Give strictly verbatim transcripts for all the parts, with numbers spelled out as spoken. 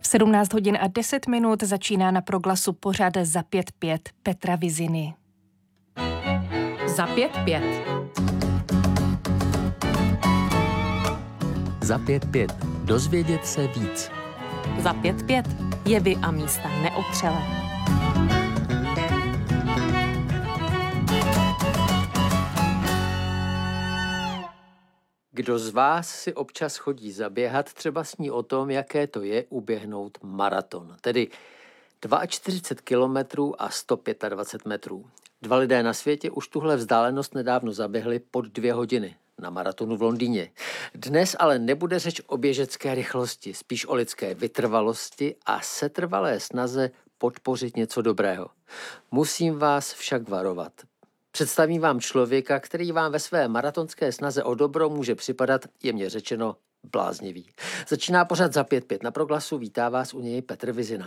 V sedmnáct hodin a deset minut začíná na Proglasu pořad Za pět pět Petra Viziny. Za pět pět. Za pět pět. Dozvědět se víc. Za pět pět. Jevy a místa neotřele. Kdo z vás si občas chodí zaběhat, třeba sní o tom, jaké to je uběhnout maraton, tedy čtyřicet dva kilometrů a sto dvacet pět metrů. Dva lidé na světě už tuhle vzdálenost nedávno zaběhli pod dvě hodiny na maratonu v Londýně. Dnes ale nebude řeč o běžecké rychlosti, spíš o lidské vytrvalosti a setrvalé snaze podpořit něco dobrého. Musím vás však varovat. Představím vám člověka, který vám ve své maratonské snaze o dobro může připadat, jemně řečeno, bláznivý. Začíná pořad Za pět pět. Na Proglasu vítá vás u něj Petr Vizina.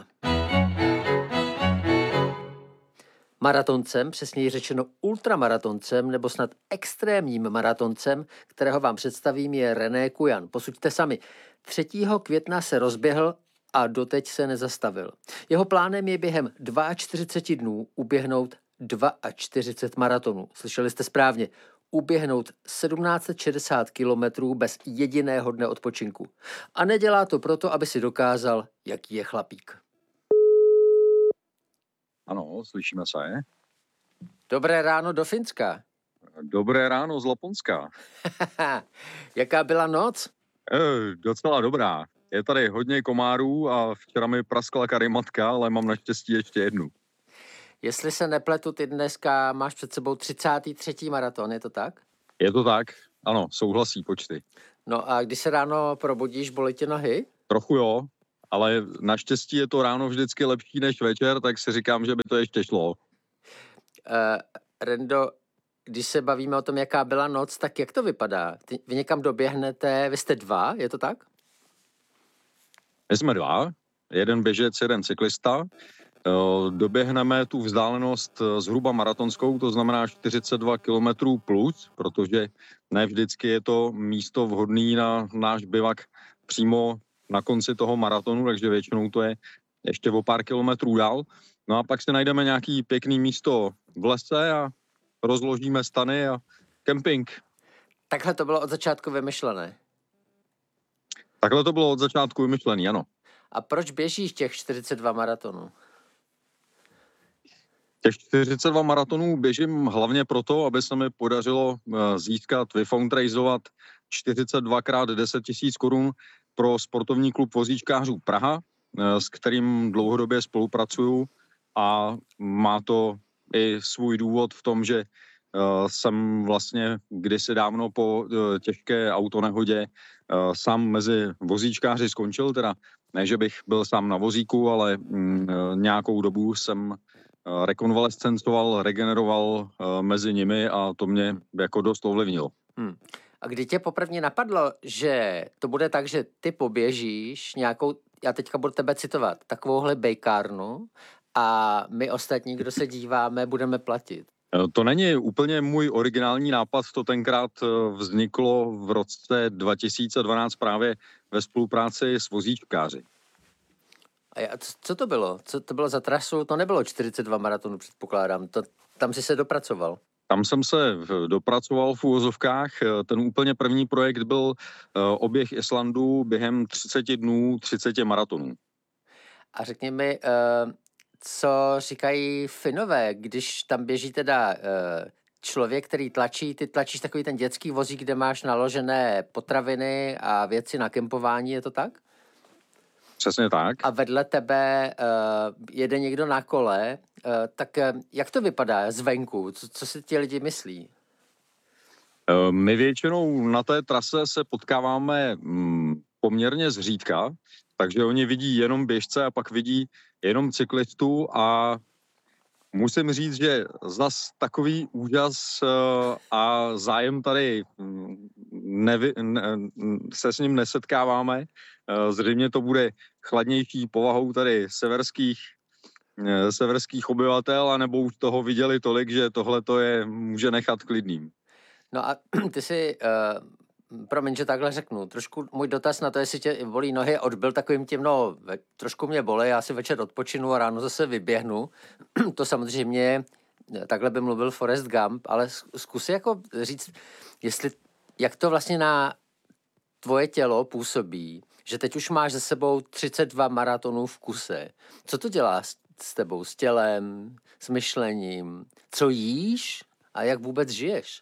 Maratoncem, přesněji řečeno ultramaratoncem nebo snad extrémním maratoncem, kterého vám představím, je René Kujan. Posuďte sami. třetího května se rozběhl a doteď se nezastavil. Jeho plánem je během čtyřicet dva dnů uběhnout čtyřicet dva maratonů. Slyšeli jste správně. Uběhnout sedmnáct set šedesát kilometrů bez jediného dne odpočinku. A nedělá to proto, aby si dokázal, jaký je chlapík. Ano, slyšíme se. Dobré ráno do Finska. Dobré ráno z Laponska. Jaká byla noc? E, docela dobrá. Je tady hodně komárů a včera mi praskla karimatka, ale mám naštěstí ještě jednu. Jestli se nepletu, ty dneska máš před sebou třicátý třetí maraton, je to tak? Je to tak, ano, souhlasí počty. No a když se ráno probudíš, bolí tě nohy? Trochu jo, ale naštěstí je to ráno vždycky lepší než večer, tak si říkám, že by to ještě šlo. Uh, Rendo, když se bavíme o tom, jaká byla noc, tak jak to vypadá? Ty, vy někam doběhnete, vy jste dva, je to tak? My jsme dva, jeden běžec, jeden cyklista. Doběhneme tu vzdálenost zhruba maratonskou, to znamená čtyřicet dva kilometrů plus, protože ne vždycky je to místo vhodné na náš bivak přímo na konci toho maratonu, takže většinou to je ještě o pár kilometrů dál. No a pak si najdeme nějaký pěkný místo v lese a rozložíme stany a kemping. Takhle to bylo od začátku vymyšlené? Takhle to bylo od začátku vymyšlené, ano. A proč běžíš těch čtyřicet dva maratonů? Těch čtyřicet dva maratonů běžím hlavně proto, aby se mi podařilo získat, vyfundraizovat čtyřicet dva krát deset tisíc korun pro sportovní klub vozíčkářů Praha, s kterým dlouhodobě spolupracuju a má to i svůj důvod v tom, že jsem vlastně kdysi dávno po těžké autonehodě sám mezi vozíčkáři skončil, teda ne, že bych byl sám na vozíku, ale nějakou dobu jsem rekonvalescencoval, regeneroval mezi nimi a to mě jako dost ovlivnilo. Hmm. A kdy tě poprvé napadlo, že to bude tak, že ty poběžíš nějakou, já teďka budu tebe citovat, takovouhle bejkárnu a my ostatní, kdo se díváme, budeme platit? To není úplně můj originální nápad, to tenkrát vzniklo v roce dva tisíce dvanáct právě ve spolupráci s vozíčkáři. A co to bylo? Co to bylo za trasu? To nebylo čtyřicet dva maratonů, předpokládám. To, tam jsi se dopracoval. Tam jsem se dopracoval v úvozovkách. Ten úplně první projekt byl oběh Islandu během třicet dnů, třicet maratonů. A řekni mi, co říkají Finové, když tam běží teda člověk, který tlačí, ty tlačíš takový ten dětský vozík, kde máš naložené potraviny a věci na kempování, je to tak? Přesně tak. A vedle tebe uh, jede někdo na kole, uh, tak uh, jak to vypadá zvenku? Co, co si ti lidi myslí? Uh, my většinou na té trase se potkáváme mm, poměrně zřídka, takže oni vidí jenom běžce a pak vidí jenom cyklistu a musím říct, že zas takový úžas uh, a zájem tady nevy, ne, se s ním nesetkáváme. Uh, zřejmě to bude chladnější povahou tady severských, uh, severských obyvatel, anebo už toho viděli tolik, že tohle to je může nechat klidným. No a ty jsi uh, promiň, že takhle řeknu. Trošku můj dotaz na to, jestli tě bolí nohy, odbyl takovým tím, no, ve, trošku mě bolí, já si večer odpočinu a ráno zase vyběhnu. To samozřejmě, takhle by mluvil Forrest Gump, ale zkus jako říct, jestli, jak to vlastně na tvoje tělo působí, že teď už máš za sebou třicet dva maratonů v kuse. Co to dělá s, s tebou, s tělem, s myšlením? Co jíš a jak vůbec žiješ?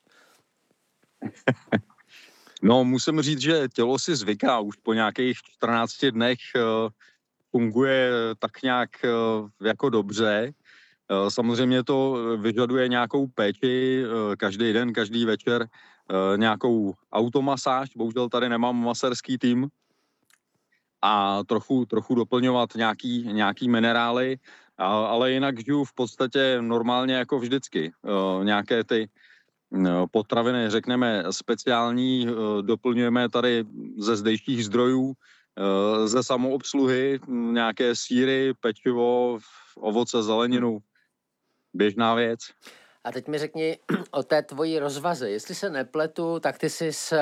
No, musím říct, že tělo si zvyká. Už po nějakých čtrnácti dnech uh, funguje tak nějak uh, jako dobře. Uh, samozřejmě to vyžaduje nějakou péči uh, každý den, každý večer, uh, nějakou automasáž. Bohužel tady nemám maserský tým. A trochu, trochu doplňovat nějaký, nějaký minerály, a, ale jinak žiju v podstatě normálně jako vždycky. Uh, nějaké ty potraviny, řekneme, speciální, doplňujeme tady ze zdejších zdrojů, ze samoobsluhy, nějaké sýry, pečivo, ovoce, zeleninu. Běžná věc. A teď mi řekni o té tvojí rozvaze. Jestli se nepletu, tak ty jsi s, uh,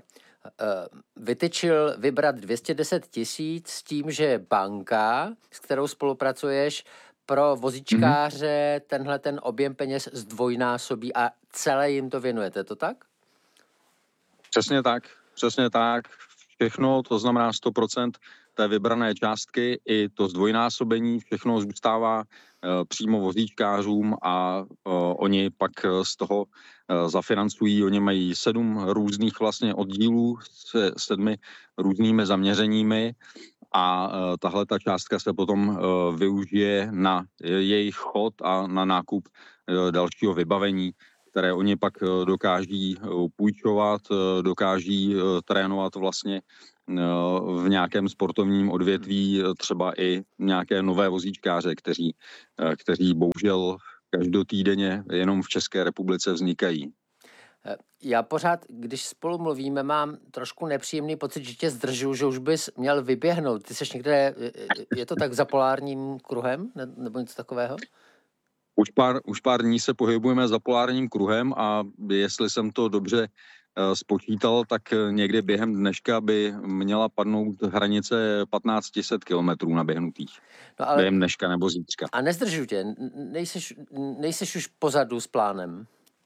vytyčil vybrat dvě stě deset tisíc s tím, že banka, s kterou spolupracuješ, pro vozíčkáře mm-hmm. tenhle ten objem peněz zdvojnásobí a celé jim to věnujete, to tak? Přesně tak, přesně tak. Všechno, to znamená sto procent té vybrané částky i to zdvojnásobení, všechno zůstává uh, přímo vozíčkářům a uh, oni pak z toho uh, zafinancují. Oni mají sedm různých vlastně oddílů se sedmi různými zaměřeními. A uh, tahle ta částka se potom uh, využije na jejich chod a na nákup uh, dalšího vybavení, které oni pak uh, dokáží uh, půjčovat, uh, dokáží uh, trénovat vlastně uh, v nějakém sportovním odvětví, uh, třeba i nějaké nové vozíčkáře, kteří, uh, kteří bohužel každotýdenně jenom v České republice vznikají. Já pořád, když spolu mluvíme, mám trošku nepříjemný pocit, že tě zdržuju, že už bys měl vyběhnout. Ty seš někde, je to tak za polárním kruhem, nebo něco takového? Už pár, už pár dní se pohybujeme za polárním kruhem a jestli jsem to dobře uh, spočítal, tak někde během dneška by měla padnout hranice patnáct set kilometrů naběhnutých. No ale... Během dneška nebo zítřka. A nezdržuju tě, nejseš, nejseš už pozadu s plánem?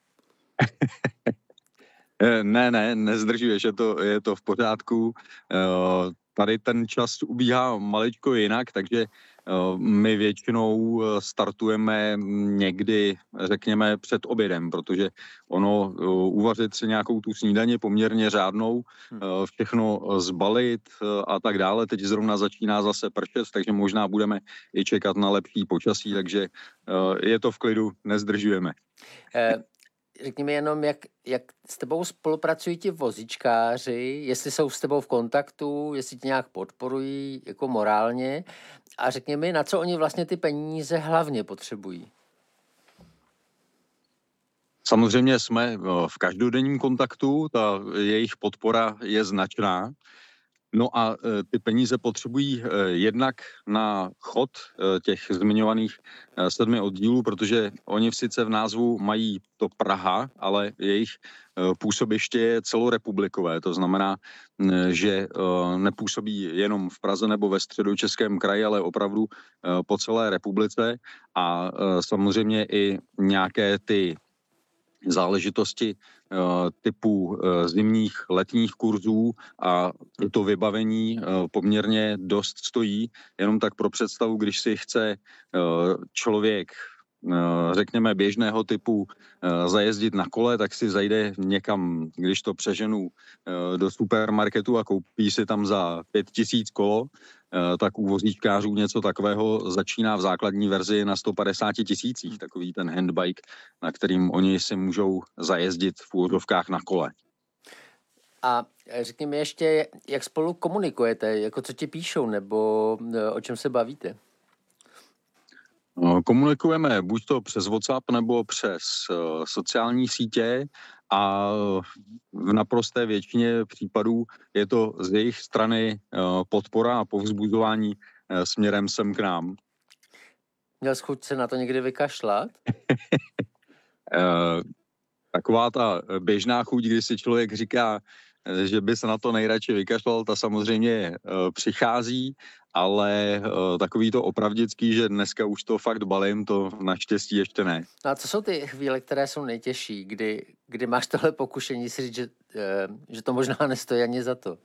Ne, ne, nezdržuješ, je to, je to v pořádku. Tady ten čas ubíhá maličko jinak, takže my většinou startujeme někdy, řekněme, před obědem, protože ono uvařit si nějakou tu snídaně poměrně řádnou, všechno zbalit a tak dále. Teď zrovna začíná zase pršet, takže možná budeme i čekat na lepší počasí, takže je to v klidu, nezdržujeme. Eh... Řekni mi jenom, jak, jak s tebou spolupracují ti vozíčkáři, jestli jsou s tebou v kontaktu, jestli tě nějak podporují jako morálně a řekni mi, na co oni vlastně ty peníze hlavně potřebují. Samozřejmě jsme v každodenním kontaktu, ta jejich podpora je značná. No a ty peníze potřebují jednak na chod těch zmiňovaných sedmi oddílů, protože oni sice v názvu mají to Praha, ale jejich působiště je celorepublikové. To znamená, že nepůsobí jenom v Praze nebo ve Středočeském kraji, ale opravdu po celé republice a samozřejmě i nějaké ty záležitosti typu zimních, letních kurzů a to vybavení poměrně dost stojí. Jenom tak pro představu, když si chce člověk, řekněme, běžného typu zajezdit na kole, tak si zajde někam, když to přeženu, do supermarketu a koupí si tam za pět tisíc kolo, tak u vozíčkářů něco takového začíná v základní verzi na sto padesát tisících, takový ten handbike, na kterým oni si můžou zajezdit v úvodovkách na kole. A řekni mi ještě, jak spolu komunikujete, jako co ti píšou, nebo o čem se bavíte? Komunikujeme buď to přes WhatsApp nebo přes uh, sociální sítě a v naprosté většině případů je to z jejich strany uh, podpora a povzbuzování uh, směrem sem k nám. Měl jsi chuť se na to někdy vykašlat? uh, taková ta běžná chuť, kdy si člověk říká, že by se na to nejradši vykašlal, ta samozřejmě přichází, ale takový to opravdický, že dneska už to fakt balím, to naštěstí ještě ne. No a co jsou ty chvíle, které jsou nejtěžší, kdy, kdy máš tohle pokušení si říct, že, že to možná nestojí ani za to?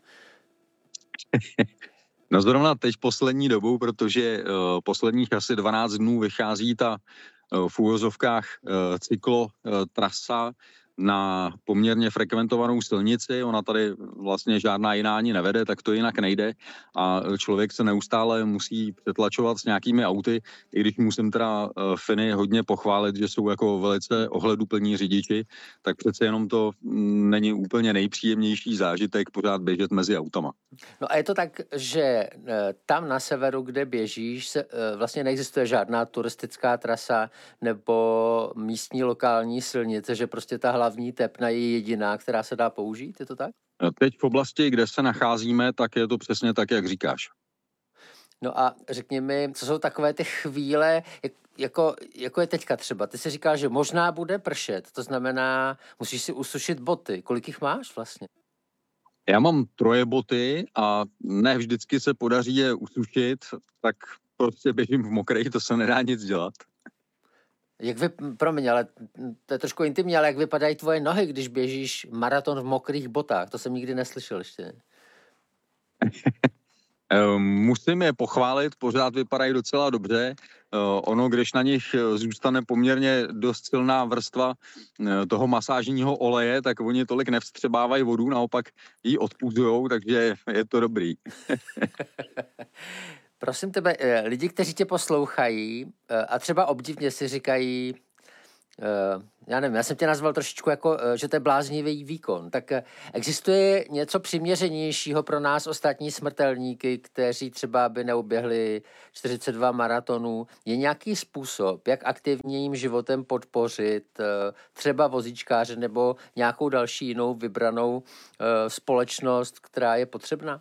No zrovna teď poslední dobou, protože uh, posledních asi dvanáct dnů vychází ta uh, v úvozovkách uh, cyklo uh, trasa na poměrně frekventovanou silnici. Ona tady vlastně žádná jiná ani nevede, tak to jinak nejde a člověk se neustále musí přetlačovat s nějakými auty, i když musím teda uh, Finy hodně pochválit, že jsou jako velice ohleduplní řidiči, tak přece jenom to mm, není úplně nejpříjemnější zážitek pořád běžet mezi autama. No a je to tak, že tam na severu, kde běžíš, se, vlastně neexistuje žádná turistická trasa nebo místní lokální silnice, že prostě ta hlavní tepna je jediná, která se dá použít, je to tak? Teď v oblasti, kde se nacházíme, tak je to přesně tak, jak říkáš. No a řekni mi, co jsou takové ty chvíle, jak, jako, jako je teďka třeba. Ty jsi říkal, že možná bude pršet, to znamená, musíš si usušit boty. Kolik jich máš vlastně? Já mám troje boty a ne vždycky se podaří je usušit, tak prostě běžím v mokrých, to se nedá nic dělat. Jak vy, promiň, ale to je trošku intimní, ale jak vypadají tvoje nohy, když běžíš maraton v mokrých botách? To jsem nikdy neslyšel ještě. Musím je pochválit, pořád vypadají docela dobře. Ono, když na nich zůstane poměrně dost silná vrstva toho masážního oleje, tak oni tolik nevstřebávají vodu, naopak ji odpuzujou, takže je to dobrý. Prosím tebe, lidi, kteří tě poslouchají a třeba obdivně si říkají, já nevím, já jsem tě nazval trošičku jako, že to je bláznivý výkon, tak existuje něco přiměřenějšího pro nás ostatní smrtelníky, kteří třeba by neuběhli čtyřicet dva maratonů? Je nějaký způsob, jak aktivním životem podpořit třeba vozíčkáře nebo nějakou další jinou vybranou společnost, která je potřebná?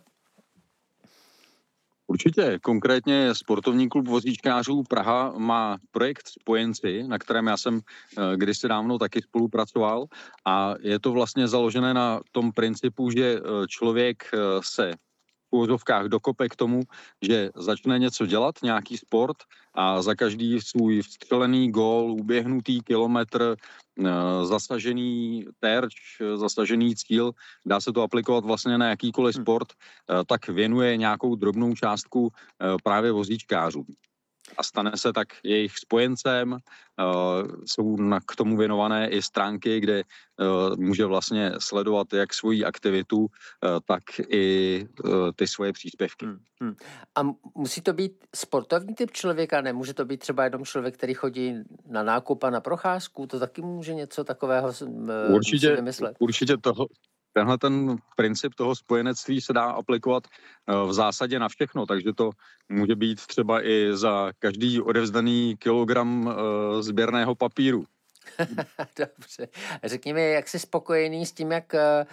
Určitě. Konkrétně sportovní klub vozíčkářů Praha má projekt Spojenci, na kterém já jsem kdysi dávno taky spolupracoval a je to vlastně založené na tom principu, že člověk se v úvozovkách dokope k tomu, že začne něco dělat, nějaký sport a za každý svůj vstřelený gól, uběhnutý kilometr, zasažený terč, zasažený cíl, dá se to aplikovat vlastně na jakýkoliv sport, tak věnuje nějakou drobnou částku právě vozíčkářům. A stane se tak jejich spojencem, uh, jsou na, k tomu věnované i stránky, kde uh, může vlastně sledovat jak svoji aktivitu, uh, tak i uh, ty svoje příspěvky. Hmm, hmm. A musí to být sportovní typ člověka? Nemůže to být třeba jenom člověk, který chodí na nákup a na procházku? To taky může něco takového uh, určitě, vymyslet? Určitě toho. Tenhle ten princip toho spojenectví se dá aplikovat v zásadě na všechno, takže to může být třeba i za každý odevzdaný kilogram sběrného papíru. Dobře. Řekni mi, jak jsi spokojený s tím, jak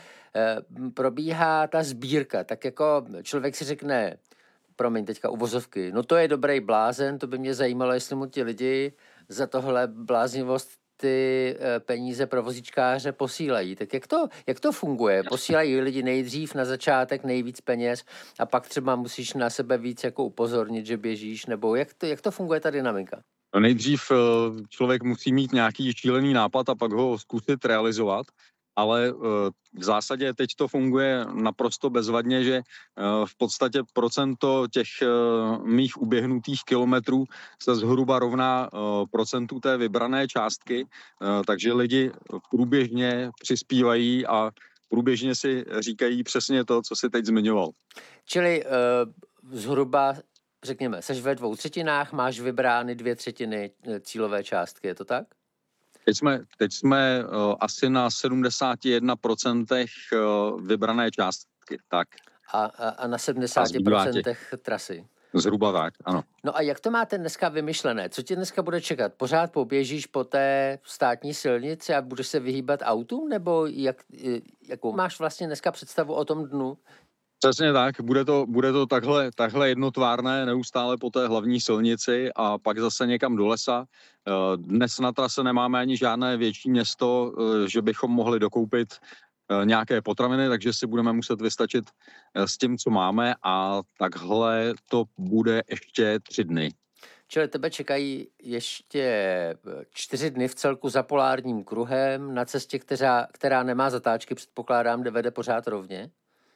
probíhá ta sbírka? Tak jako člověk si řekne, promiň, teďka uvozovky, no to je dobrý blázen, to by mě zajímalo, jestli mu ti lidi za tohle bláznivost ty peníze pro vozíčkáře posílají. Tak jak to, jak to funguje? Posílají lidi nejdřív na začátek nejvíc peněz a pak třeba musíš na sebe víc jako upozornit, že běžíš, nebo jak to, jak to funguje ta dynamika? No nejdřív člověk musí mít nějaký šílený nápad a pak ho zkusit realizovat, ale v zásadě teď to funguje naprosto bezvadně, že v podstatě procento těch mých uběhnutých kilometrů se zhruba rovná procentu té vybrané částky, takže lidi průběžně přispívají a průběžně si říkají přesně to, co si teď zmiňoval. Čili uh, zhruba, řekněme, seš ve dvou třetinách, máš vybrány dvě třetiny cílové částky, je to tak? Teď jsme, teď jsme uh, asi na sedmdesát jedna procent uh, vybrané částky, tak. A, a, a na sedmdesát procent trasy. Zhruba tak, ano. No a jak to máte dneska vymyšlené? Co tě dneska bude čekat? Pořád poběžíš po té státní silnici a budeš se vyhýbat autům? Nebo jak, jakou máš vlastně dneska představu o tom dnu? Přesně tak, bude to, bude to takhle, takhle jednotvárné neustále po té hlavní silnici a pak zase někam do lesa. Dnes na trase nemáme ani žádné větší město, že bychom mohli dokoupit nějaké potraviny, takže si budeme muset vystačit s tím, co máme a takhle to bude ještě tři dny. Čili tebe čekají ještě čtyři dny v celku za polárním kruhem na cestě, která, která nemá zatáčky, předpokládám, kde vede pořád rovně?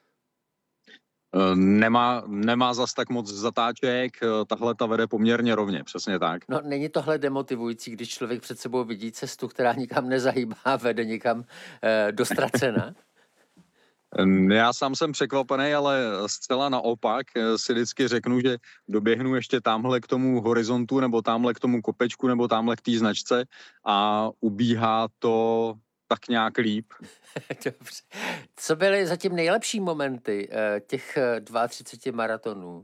Nemá, nemá zas tak moc zatáček, tahle ta vede poměrně rovně, přesně tak. No, není tohle demotivující, když člověk před sebou vidí cestu, která nikam nezahýbá, vede nikam eh, do ztracena? Já sám jsem překvapený, ale zcela naopak si vždycky řeknu, že doběhnu ještě tamhle k tomu horizontu, nebo tamhle k tomu kopečku, nebo tamhle k té značce a ubíhá to tak nějak líp. Dobře. Co byly zatím nejlepší momenty těch třicet dva maratonů?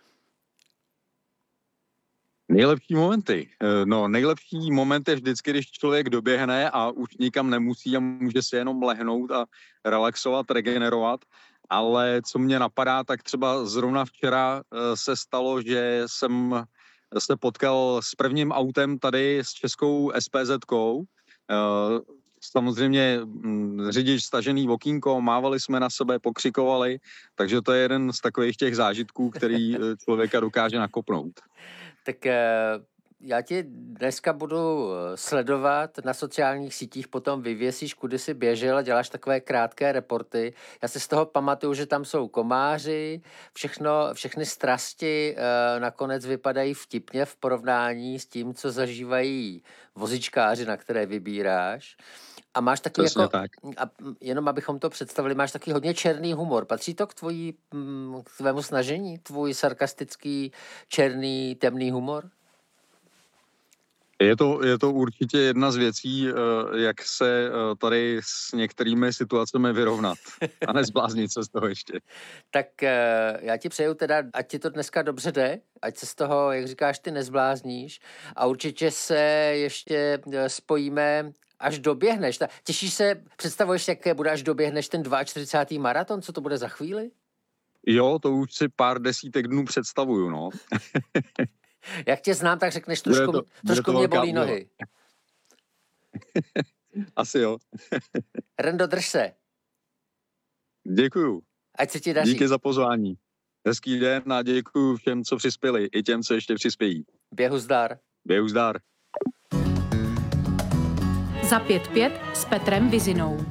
Nejlepší momenty? No, nejlepší moment je vždycky, když člověk doběhne a už nikam nemusí a může si jenom lehnout a relaxovat, regenerovat. Ale co mě napadá, tak třeba zrovna včera se stalo, že jsem se potkal s prvním autem tady s českou es pé zetkou. Samozřejmě řidič stažený okýnko, mávali jsme na sebe, pokřikovali, takže to je jeden z takových těch zážitků, který člověka dokáže nakopnout. Tak já ti dneska budu sledovat na sociálních sítích, potom vyvěsíš, kudy jsi běžel a děláš takové krátké reporty. Já si z toho pamatuju, že tam jsou komáři, všechno, všechny strasti nakonec vypadají vtipně v porovnání s tím, co zažívají vozičkáři, na které vybíráš. A máš taky Přesně jako, tak. a jenom abychom to představili, máš taky hodně černý humor. Patří to k tvojí, k tvému snažení? Tvůj sarkastický, černý, temný humor? Je to, je to určitě jedna z věcí, jak se tady s některými situacemi vyrovnat a nezbláznit se z toho ještě. Tak já ti přeju teda, ať ti to dneska dobře jde, ať se z toho, jak říkáš, ty nezblázníš a určitě se ještě spojíme, až doběhneš. Těšíš se, představuješ, jaké bude, až doběhneš ten čtyřicátý druhý maraton, co to bude za chvíli? Jo, to už si pár desítek dnů představuju, no. Jak tě znám, tak řekneš, trošku, to, trošku mě bolí nohy. Asi jo. Rendo, drž se. Děkuju. Ať se ti daří. Díky za pozvání. Hezký den a děkuju všem, co přispěli, i těm, co ještě přispějí. Běhu zdar. Běhu zdar. Za pět pět s Petrem Vizinou.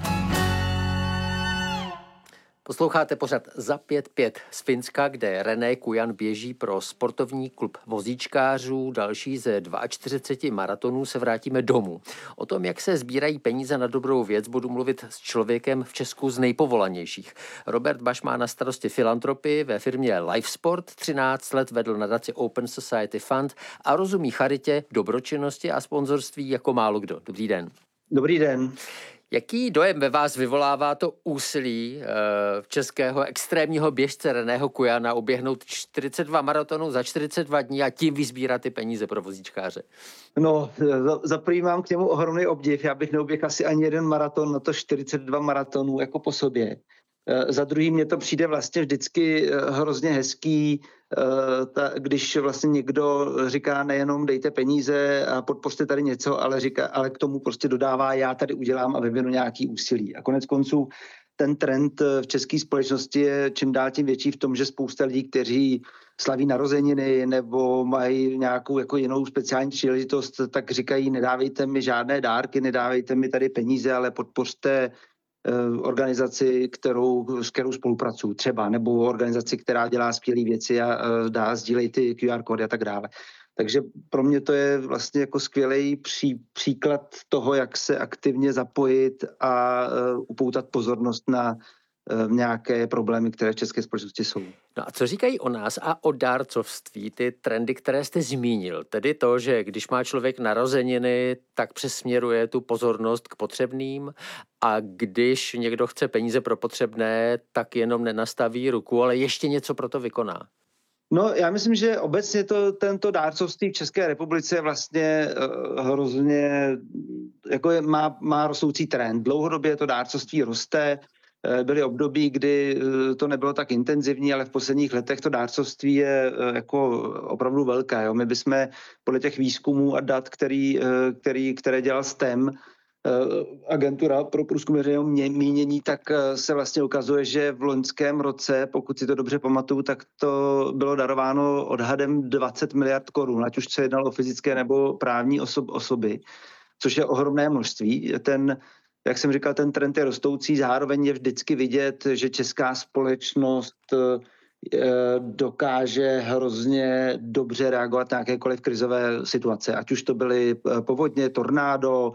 Posloucháte pořad Za pět pět z Finska, kde René Kujan běží pro sportovní klub vozíčkářů. Další ze čtyřicet dva maratonů se vrátíme domů. O tom, jak se sbírají peníze na dobrou věc, budu mluvit s člověkem v Česku z nejpovolanějších. Robert Baš má na starosti filantropii ve firmě Lifesport, třináct let vedl nadaci Open Society Fund a rozumí charitě, dobročinnosti a sponzorství jako málo kdo. Dobrý den. Dobrý den. Jaký dojem ve vás vyvolává to úsilí e, českého extrémního běžce Reného Kujana uběhnout čtyřicet dva maratonů za čtyřicet dva dní a tím vysbírat ty peníze pro vozíčkáře? No, za, za prvý mám k němu ohromný obdiv. Já bych neuběhl asi ani jeden maraton, na to čtyřicet dva maratonů jako po sobě. E, za druhý mně to přijde vlastně vždycky hrozně hezký, e, ta, když vlastně někdo říká nejenom dejte peníze a podpořte tady něco, ale, říká, ale k tomu prostě dodává já tady udělám a vyvinu nějaký úsilí. A konec konců ten trend v české společnosti je čím dál tím větší v tom, že spousta lidí, kteří slaví narozeniny nebo mají nějakou jako jinou speciální příležitost, tak říkají nedávejte mi žádné dárky, nedávejte mi tady peníze, ale podpořte organizaci, kterou, s kterou spolupracuju třeba, nebo organizaci, která dělá skvělé věci a dá, sdílej ty Q R kódy a tak dále. Takže pro mě to je vlastně jako skvělý pří, příklad toho, jak se aktivně zapojit a uh, upoutat pozornost na uh, nějaké problémy, které v české společnosti jsou. No a co říkají o nás a o dárcovství, ty trendy, které jste zmínil? Tedy to, že když má člověk narozeniny, tak přesměruje tu pozornost k potřebným a když někdo chce peníze pro potřebné, tak jenom nenastaví ruku, ale ještě něco pro to vykoná. No, já myslím, že obecně to, tento dárcovství v České republice je vlastně uh, hrozně, jako je, má, má rostoucí trend. Dlouhodobě to dárcovství roste. Uh, byly období, kdy uh, to nebylo tak intenzivní, ale v posledních letech to dárcovství je uh, jako opravdu velké. Jo? My bychom podle těch výzkumů a dat, který, uh, který, které dělal S T E M, agentura pro průzkum veřejného mínění, tak se vlastně ukazuje, že v loňském roce, pokud si to dobře pamatuju, tak to bylo darováno odhadem dvacet miliard korun, ať už se jednalo o fyzické nebo právní osob, osoby, což je ohromné množství. Ten, jak jsem říkal, ten trend je rostoucí, zároveň je vždycky vidět, že česká společnost dokáže hrozně dobře reagovat na jakékoliv krizové situace, ať už to byly povodně, tornádo,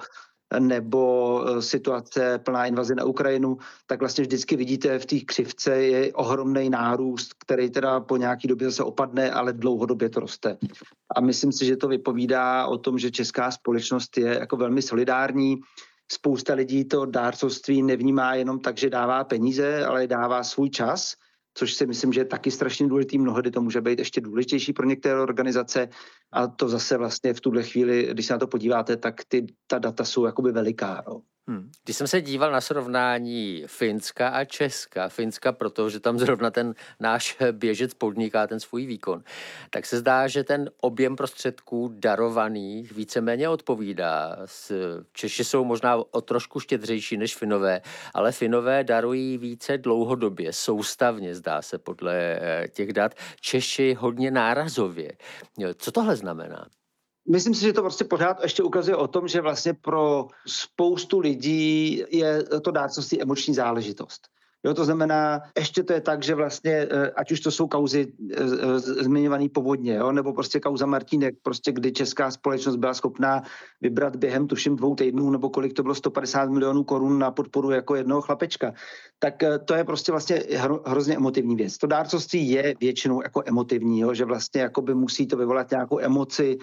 nebo situace plná invaze na Ukrajinu, tak vlastně vždycky vidíte v té křivce je ohromný nárůst, který teda po nějaký době zase opadne, ale dlouhodobě to roste. A myslím si, že to vypovídá o tom, že česká společnost je jako velmi solidární. Spousta lidí to dárcovství nevnímá jenom tak, že dává peníze, ale dává svůj čas, což si myslím, že je taky strašně důležitý. Mnohdy to může být ještě důležitější pro některé organizace a to zase vlastně v tuhle chvíli, když se na to podíváte, tak ty, ta data jsou jakoby veliká. No. Hmm. Když jsem se díval na srovnání Finska a Česka, Finska protože tam zrovna ten náš běžec podniká ten svůj výkon, tak se zdá, že ten objem prostředků darovaných víceméně odpovídá. Češi jsou možná o trošku štědřejší než Finové, ale Finové darují více dlouhodobě, soustavně, zdá se podle těch dat. Češi hodně nárazově. Co tohle znamená? Myslím si, že to prostě pořád ještě ukazuje o tom, že vlastně pro spoustu lidí je to dárcovství emoční záležitost. Jo, to znamená, ještě to je tak, že vlastně, ať už to jsou kauzy zmiňovaný povodně, jo, nebo prostě kauza Martínek, prostě kdy česká společnost byla schopná vybrat během tuším dvou týdnů, nebo kolik to bylo, sto padesát milionů korun na podporu jako jednoho chlapečka, tak to je prostě vlastně hro, hrozně emotivní věc. To dárcovství je většinou jako emotivní, jo, že vlastně jakoby musí to vyvolat nějakou emoci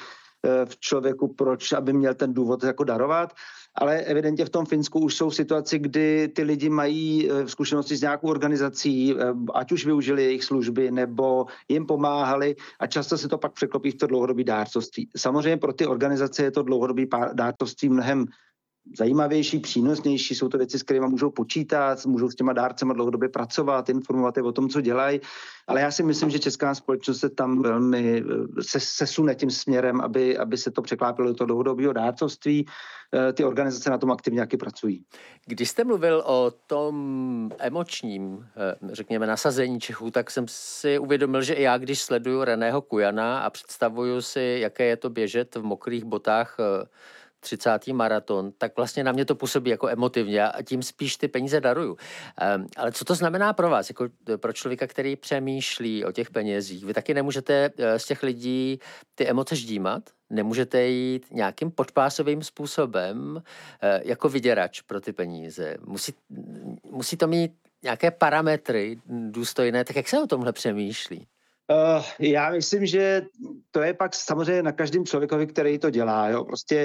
v člověku, proč, aby měl ten důvod jako darovat, ale evidentně v tom Finsku už jsou situace, kdy ty lidi mají zkušenosti s nějakou organizací, ať už využili jejich služby, nebo jim pomáhali a často se to pak překlopí v to dlouhodobý dárcovství. Samozřejmě pro ty organizace je to dlouhodobý dárcovství mnohem zajímavější, přínosnější, jsou to věci, s kterými můžou počítat, můžou s těma dárcema dlouhodobě pracovat, informovat je o tom, co dělají, ale já si myslím, že česká společnost se tam velmi se, sesune tím směrem, aby, aby se to překlápilo do toho dlouhodobého dárcovství. Ty organizace na tom aktivně taky pracují. Když jste mluvil o tom emočním, řekněme, nasazení Čechů, tak jsem si uvědomil, že i já, když sleduju Reného Kujana a představuju si, jaké je to běžet v mokrých botách třicátý maraton, tak vlastně na mě to působí jako emotivně a tím spíš ty peníze daruju. Um, ale co to znamená pro vás, jako pro člověka, který přemýšlí o těch penězích? Vy taky nemůžete z těch lidí ty emoce ždímat? Nemůžete jít nějakým podpásovým způsobem jako vyděrač pro ty peníze? Musí, musí to mít nějaké parametry důstojné, tak jak se o tomhle přemýšlí? Uh, já myslím, že to je pak samozřejmě na každém člověkovi, který to dělá. Jo? Prostě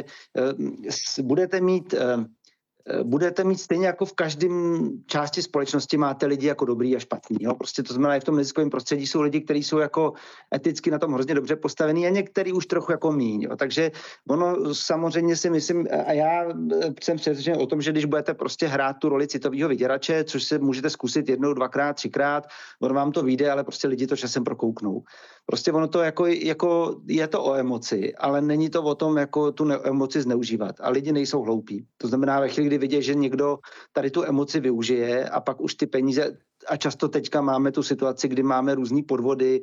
uh, budete mít uh, budete mít stejně jako v každém části společnosti máte lidi jako dobrý a špatný. Jo? Prostě to znamená, že v tom neziskovém prostředí jsou lidi, kteří jsou jako eticky na tom hrozně dobře postavení a některý už trochu jako míň. Jo? Takže ono samozřejmě si myslím, a já jsem přesvědčen o tom, že když budete prostě hrát tu roli citového vyděrače, což se můžete zkusit jednou, dvakrát, třikrát, ono vám to vyjde, ale prostě lidi to časem prokouknou. Prostě ono to jako, jako je to o emoci, ale není to o tom, jako tu emoci zneužívat. A lidi nejsou hloupí. To znamená, ve chvíli, kdy vidí, že někdo tady tu emoci využije a pak už ty peníze, a často teďka máme tu situaci, kdy máme různý podvody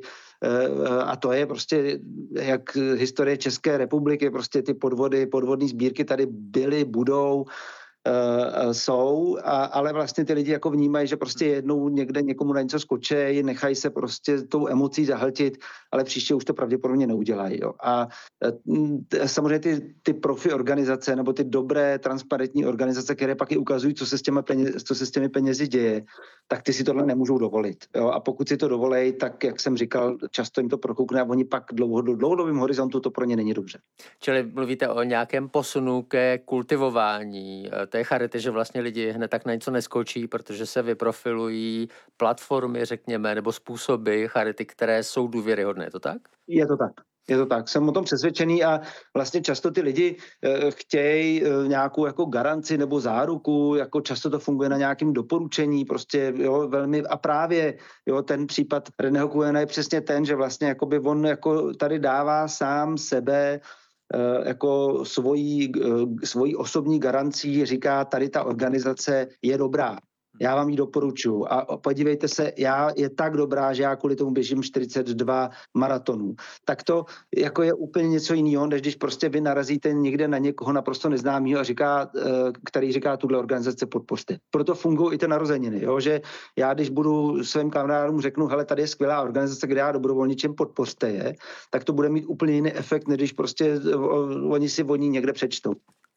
a to je prostě jak historie České republiky, prostě ty podvody, podvodní sbírky tady byly, budou, Uh, jsou, a, ale vlastně ty lidi jako vnímají, že prostě jednou někde někomu na něco skočí, nechají se prostě tou emocí zahltit, ale příště už to pravděpodobně neudělají. Jo. A uh, samozřejmě ty, ty profi organizace nebo ty dobré transparentní organizace, které pak i ukazují, co se s těmi penězi, co se s těmi penězi děje, tak ty si tohle nemůžou dovolit. Jo. A pokud si to dovolej, tak jak jsem říkal, často jim to prokoukne a oni pak dlouho, do dlouhodobým horizontu to pro ně není dobře. Čili mluvíte o nějakém posunu ke kultivování té charity, že vlastně lidi hned tak na něco neskočí, protože se vyprofilují platformy, řekněme, nebo způsoby charity, které jsou důvěryhodné. Je to tak? Je to tak. Je to tak, jsem o tom přesvědčený a vlastně často ty lidi e, chtějí e, nějakou jako garanci nebo záruku, jako často to funguje na nějakém doporučení, prostě jo, velmi a právě jo, ten případ Reného Kujana je přesně ten, že vlastně jakoby on jako tady dává sám sebe jako svojí, svojí osobní garancí říká, tady ta organizace je dobrá. Já vám ji doporučuji. A podívejte se, já je tak dobrá, že já kvůli tomu běžím čtyřicet dva maratonů. Tak to jako je úplně něco jiného, než když prostě vy narazíte někde na někoho naprosto neznámého a říká, který říká, tuhle organizace podpořte. Proto fungují i ty narozeniny, jo? Že já, když budu svým kamarádům řeknu, hele, tady je skvělá organizace, kde já dobrovolničím, podpořte je, tak to bude mít úplně jiný efekt, než když prostě oni si voní někde přečtou.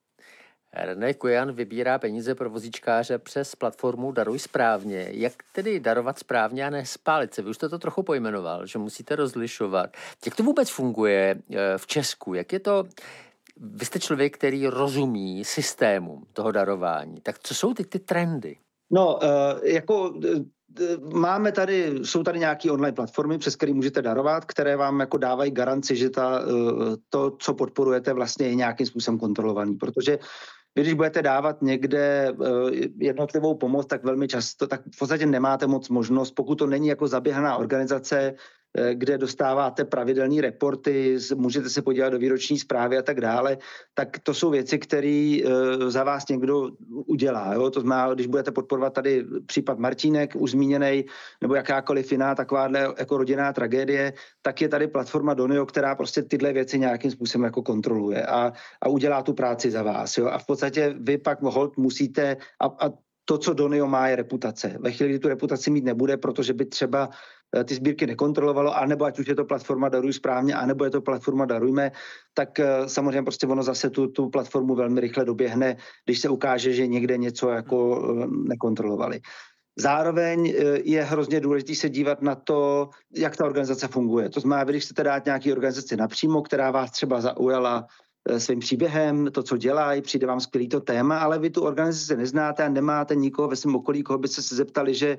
René Kujan vybírá peníze pro vozíčkáře přes platformu Daruj správně. Jak tedy darovat správně a ne spálit se? Vy už jste to trochu pojmenoval, že musíte rozlišovat. Jak to vůbec funguje v Česku? Jak je to? Vy jste člověk, který rozumí systému toho darování. Tak co jsou ty, ty trendy? No, jako máme tady, jsou tady nějaké online platformy, přes které můžete darovat, které vám jako dávají garanci, že ta, to, co podporujete, vlastně je nějakým způsobem kontrolovaný, protože vy, když budete dávat někde jednotlivou pomoc, tak velmi často, tak v podstatě nemáte moc možnost, pokud to není jako zaběhaná organizace, kde dostáváte pravidelné reporty, můžete se podívat do výroční zprávy a tak dále, tak to jsou věci, které za vás někdo udělá. Jo? To znamená, když budete podporovat tady případ Martínek, už zmíněný, nebo jakákoliv jiná takováhle jako rodinná tragédie, tak je tady platforma Donio, která prostě tyhle věci nějakým způsobem jako kontroluje a, a udělá tu práci za vás. Jo? A v podstatě vy pak hold musíte a, a to, co Donio má, je reputace. Ve chvíli, kdy tu reputaci mít nebude, protože by třeba ty sbírky nekontrolovalo, anebo ať už je to platforma Daruj správně, anebo je to platforma Darujme, tak samozřejmě prostě ono zase tu, tu platformu velmi rychle doběhne, když se ukáže, že někde něco jako nekontrolovali. Zároveň je hrozně důležité se dívat na to, jak ta organizace funguje. To znamená, když chcete dát nějaký organizaci napřímo, která vás třeba zaujala svým příběhem, to, co dělají, přijde vám skvělý to téma, ale vy tu organizaci neznáte a nemáte nikoho ve svém okolí, koho byste se zeptali, že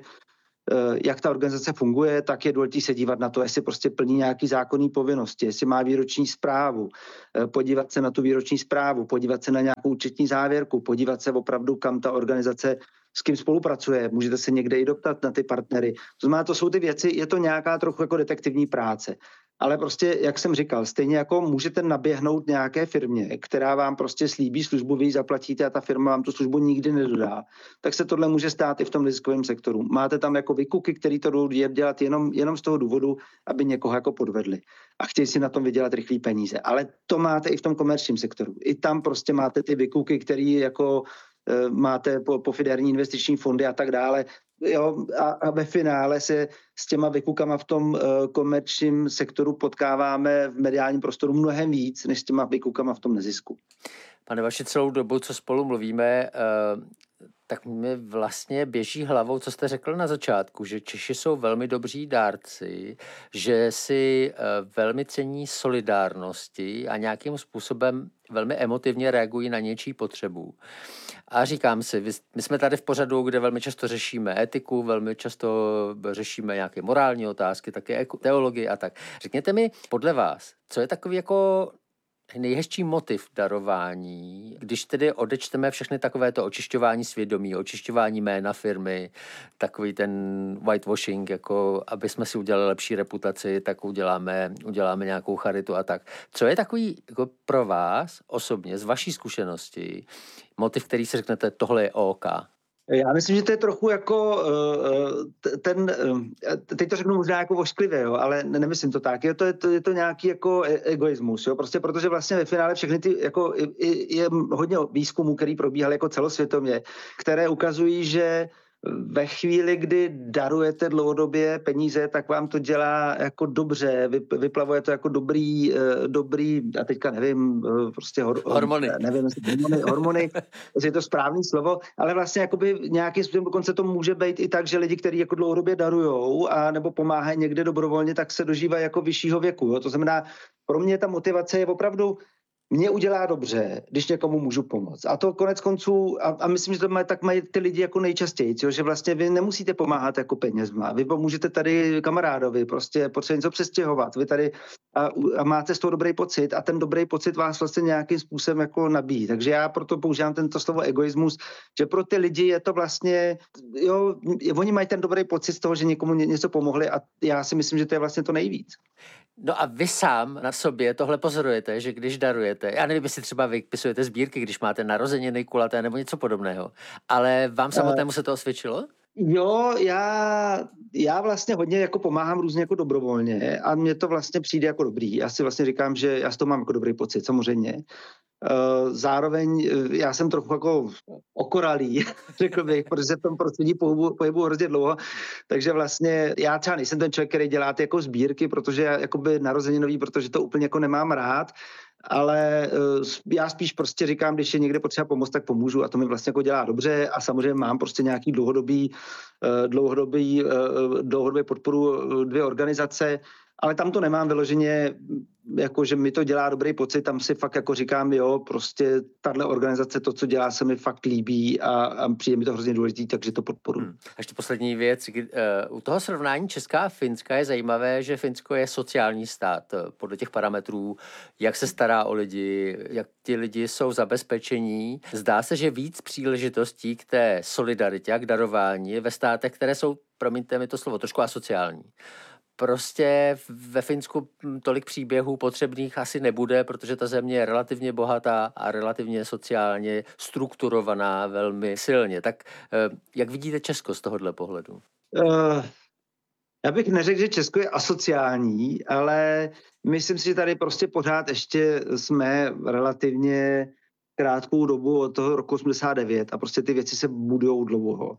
jak ta organizace funguje, tak je důležité se dívat na to, jestli prostě plní nějaký zákonný povinnosti, jestli má výroční zprávu, podívat se na tu výroční zprávu, podívat se na nějakou účetní závěrku, podívat se opravdu, kam ta organizace s kým spolupracuje, můžete se někde i doptat na ty partnery. To znamená, to jsou ty věci, je to nějaká trochu jako detektivní práce. Ale prostě, jak jsem říkal, stejně jako můžete naběhnout nějaké firmě, která vám prostě slíbí službu, vy ji zaplatíte a ta firma vám tu službu nikdy nedodá, tak se tohle může stát i v tom riskovém sektoru. Máte tam jako vykuky, který to jdou dělat jenom, jenom z toho důvodu, aby někoho jako podvedli. A chtějí si na tom vydělat rychlý peníze. Ale to máte i v tom komerčním sektoru. I tam prostě máte ty vykuky, který jako máte po, po fiderní investiční fondy a tak dále. Jo, a, a ve finále se s těma vykukama v tom uh, komerčním sektoru potkáváme v mediálním prostoru mnohem víc, než s těma vykukama v tom nezisku. Pane Vaši, celou dobu, co spolu mluvíme, uh, tak mi vlastně běží hlavou, co jste řekl na začátku, že Češi jsou velmi dobří dárci, že si uh, velmi cení solidárnosti a nějakým způsobem velmi emotivně reagují na něčí potřebu. A říkám si, my jsme tady v pořadu, kde velmi často řešíme etiku, velmi často řešíme nějaké morální otázky, také teologii a tak. Řekněte mi, podle vás, co je takový jako nejhezčí motiv darování, když tedy odečteme všechny takovéto očišťování svědomí, očišťování jména firmy, takový ten whitewashing, jako aby jsme si udělali lepší reputaci, tak uděláme, uděláme nějakou charitu a tak. Co je takový jako pro vás osobně, z vaší zkušenosti, motiv, který si řeknete, tohle je OK? Já myslím, že to je trochu jako ten, teď to řeknu možná jako ošklivě, jo, ale nemyslím to tak, je to, je to, je to nějaký jako egoismus, jo, prostě protože vlastně ve finále všechny ty, jako je, je hodně výzkumů, který probíhaly jako celosvětově, které ukazují, že ve chvíli, kdy darujete dlouhodobě peníze, tak vám to dělá jako dobře, vyplavuje to jako dobrý, dobrý, a teďka nevím, prostě hor, hormony. Nevím, hormony, hormony, je to správný slovo, ale vlastně jakoby nějakým způsobem dokonce to může být i tak, že lidi, kteří jako dlouhodobě darujou a nebo pomáhají někde dobrovolně, tak se dožívají jako vyššího věku. Jo? To znamená, pro mě ta motivace je opravdu mě udělá dobře, když někomu můžu pomoct. A to konec konců, a, a myslím, že to mají, tak mají ty lidi jako nejčastěji, jo? Že vlastně vy nemusíte pomáhat jako penězma. Vy pomůžete tady kamarádovi, prostě potřebuje něco přestěhovat. Vy tady, a, a máte z toho dobrý pocit a ten dobrý pocit vás vlastně nějakým způsobem jako nabíjí. Takže já proto používám tento slovo egoismus, že pro ty lidi je to vlastně, jo, oni mají ten dobrý pocit z toho, že někomu něco pomohli a já si myslím, že to je vlastně to nejvíc. No a vy sám na sobě tohle pozorujete, že když darujete, já nevím, jestli třeba vypisujete sbírky, když máte narozeniny kulaté nebo něco podobného, ale vám samotnému se to osvědčilo? Jo, já, já vlastně hodně jako pomáhám různě jako dobrovolně a mně to vlastně přijde jako dobrý. Já si vlastně říkám, že já z toho mám jako dobrý pocit, samozřejmě. Zároveň já jsem trochu jako okoralý, řekl bych, protože v tom prostředí pohybu, pohybu hrozně dlouho, takže vlastně já třeba nejsem ten člověk, který dělá ty jako sbírky, protože já jakoby narozeninový, protože to úplně jako nemám rád, ale já spíš prostě říkám, když je někde potřeba pomoct, tak pomůžu a to mi vlastně jako dělá dobře a samozřejmě mám prostě nějaký dlouhodobý, dlouhodobý, dlouhodobý podporu dvě organizace, ale tam to nemám vyloženě, jako že mi to dělá dobrý pocit, tam si fakt jako říkám, jo, prostě tahle organizace, to, co dělá, se mi fakt líbí a, a přijde mi to hrozně důležitý, takže to podporuji. Hmm. A ještě poslední věc, u toho srovnání Česká a Finska je zajímavé, že Finsko je sociální stát podle těch parametrů, jak se stará o lidi, jak ti lidi jsou zabezpečení. Zdá se, že víc příležitostí k té solidaritě a k darování ve státech, které jsou, promiňte mi to slovo, trošku asociální. Prostě ve Finsku tolik příběhů potřebných asi nebude, protože ta země je relativně bohatá a relativně sociálně strukturovaná velmi silně. Tak jak vidíte Česko z tohohle pohledu? Uh, já bych neřekl, že Česko je asociální, ale myslím si, že tady prostě pořád ještě jsme relativně krátkou dobu od toho roku osmdesát devět a prostě ty věci se budujou dlouho.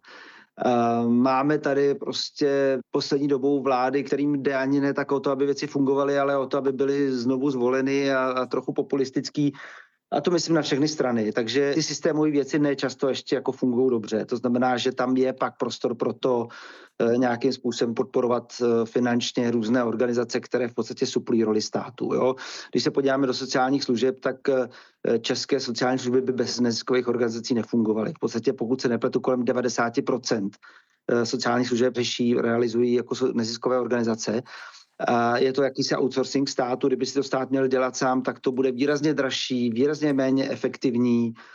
Máme tady prostě poslední dobou vlády, kterým jde ani ne tak o to, aby věci fungovaly, ale o to, aby byly znovu zvoleny a, a trochu populistický. A to myslím na všechny strany. Takže ty systémové věci nečasto ještě jako fungují dobře. To znamená, že tam je pak prostor pro to e, nějakým způsobem podporovat e, finančně různé organizace, které v podstatě suplují roli státu. Jo? Když se podíváme do sociálních služeb, tak e, české sociální služby by bez neziskových organizací nefungovaly. V podstatě, pokud se nepletu, kolem devadesát procent sociálních služeb řeší, realizují jako neziskové organizace. Je to jakýsi outsourcing státu, kdyby si to stát měl dělat sám, tak to bude výrazně dražší, výrazně méně efektivní